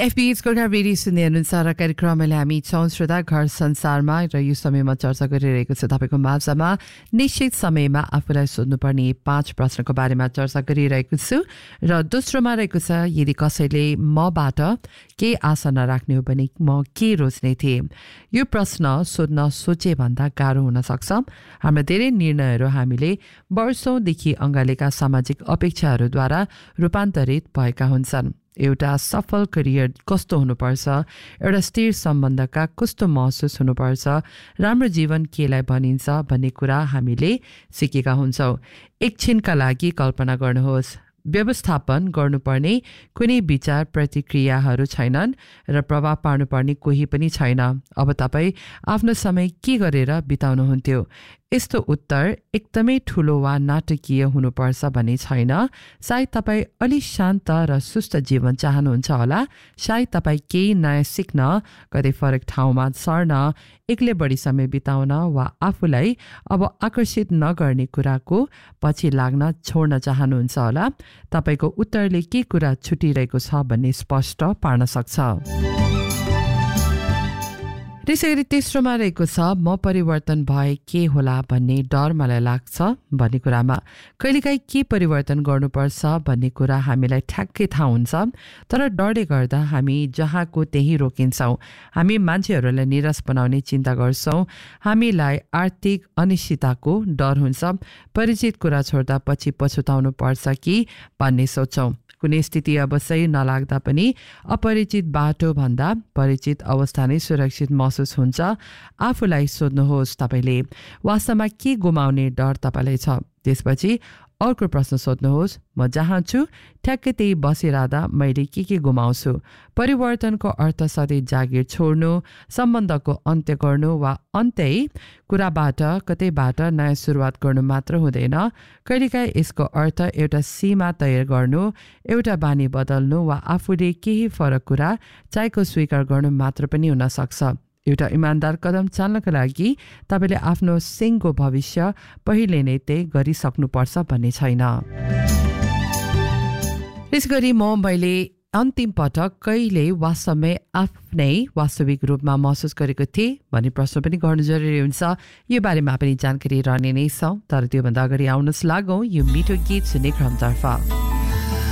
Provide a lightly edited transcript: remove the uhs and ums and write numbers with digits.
CFB's Gorkha radio सुन्ने अनुसार कार्यक्रमले हामी छौं श्रोता घर संसारमा र यो समयमा चर्चा गरिरहेको छ तपाईको माझमा निश्चित समयमा आफूलाई सोध्नुपर्ने 5 प्रश्नको बारेमा चर्चा गरिरहेको छु र दोस्रोमा रहेको छ यदि कसैले मबाट के आशा नराख्ने हो भने म के रोज्ने थिए। यो प्रश्न सोध्न सोचे भन्दा गाह्रो हुन सक्छ। हाम्रो धेरै निर्णयहरू हामीले वर्षौंदेखि अँगालेका सामाजिक अपेक्षाहरूद्वारा रूपान्तरित भएका हुन्छन्। एउटा सफल करियर कस्तो हुनुपर्छ, एउटा स्थिर सम्बन्धका कस्तो महसुस हुनुपर्छ, राम्रो जीवन केलाई भनिन्छ भन्ने कुरा हामीले सिकेका हुन्छौँ। एकछिनका लागि कल्पना गर्नुहोस्, व्यवस्थापन गर्नुपर्ने कुनै विचार प्रतिक्रियाहरू छैनन् र प्रभाव पार्नुपर्ने कोही पनि छैन। अब तपाईँ आफ्नो समय के गरेर बिताउनुहुन्थ्यो? यस्तो उत्तर एकदमै ठुलो वा नाटकीय हुनुपर्छ भन्ने छैन। सायद तपाईँ अलि शान्त र सुस्त जीवन चाहनुहुन्छ होला। सायद तपाईँ केही नयाँ सिक्न, कतै फरक ठाउँमा सर्न, एक्लै बढी समय बिताउन वा आफूलाई अब आकर्षित नगर्ने कुराको पछि लाग्न छोड्न चाहनुहुन्छ होला। तपाईँको उत्तरले के कुरा छुटिरहेको छ भन्ने स्पष्ट पार्न सक्छ। त्यसैगरी तेस्रोमा रहेको छ म परिवर्तन भए के होला भन्ने डर मलाई लाग्छ भन्ने कुरामा। कहिलेकाहीँ के परिवर्तन गर्नुपर्छ भन्ने कुरा हामीलाई ठ्याक्कै थाहा हुन्छ, तर डरले गर्दा हामी जहाँको त्यही रोकिन्छौँ। हामी मान्छेहरूलाई निराश बनाउने चिन्ता गर्छौँ। हामीलाई आर्थिक अनिश्चितताको डर हुन्छ। परिचित कुरा छोड्दा पछि पछुताउनु पर्छ कि भन्ने सोच्छौँ। कुनै स्थिति अवश्य नलाग्दा पनि अपरिचित बाटो भन्दा परिचित अवस्था नै सुरक्षित महसुस हुन्छ। आफूलाई सोध्नुहोस्, तपाईँले वास्तवमा के गुमाउने डर तपाईँलाई छ? त्यसपछि अर्को प्रश्न सोध्नुहोस्, म जहाँ छु ठ्याक्कै त्यही बसिरहँदा मैले के गुमाउँछु? परिवर्तनको अर्थ सधैँ जागिर छोड्नु, सम्बन्धको अन्त्य गर्नु वा अन्त्यै कुराबाट कतैबाट नयाँ सुरुवात गर्नु मात्र हुँदैन। कहिलेकाहीँ यसको अर्थ एउटा सीमा तय गर्नु, एउटा बानी बदल्नु वा आफूले केही फरक कुरा चाहेको स्वीकार गर्नु मात्र पनि हुन सक्छ। एउटा इमान्दार कदम चाल्नका लागि तपाईँले आफ्नो सिंहको भविष्य पहिले नै तय गरिसक्नुपर्छ भन्ने छैन। त्यसगरी मैले अन्तिम पटक कहिले वास्तवमै आफ्नै वास्तविक रूपमा महसुस गरेको थिएँ भन्ने प्रश्न पनि गर्नु जरुरी हुन्छ। यो बारेमा पनि जानकारी रहने नै छ, तर त्योभन्दा अगाडि आउनुहोस् लागौँ यो मिठो गीत सुन्ने क्रमतर्फ।